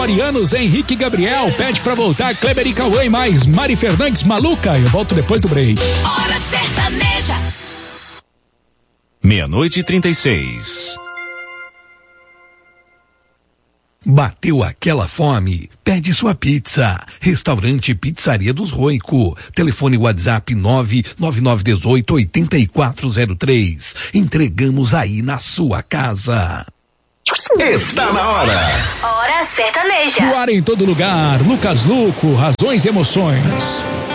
Florianos, Henrique e Gabriel. Pede pra voltar Kleber e Cauã e mais Mari Fernandes, Maluca. Eu volto depois do break. Hora sertaneja. 00:36. Bateu aquela fome? Pede sua pizza. Restaurante Pizzaria dos Roico. Telefone WhatsApp 99918-8403. Entregamos aí na sua casa. Está na hora. Hora sertaneja. No ar em todo lugar, Lucas Luco, Razões e Emoções.